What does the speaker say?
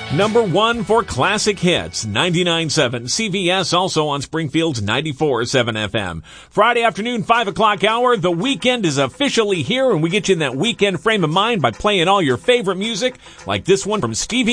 Number 1 for classic hits, 99.7 CVS, also on Springfield's 94.7 FM. Friday afternoon, 5 o'clock hour, the weekend is officially here, and we get you in that weekend frame of mind by playing all your favorite music, like this one from Stevie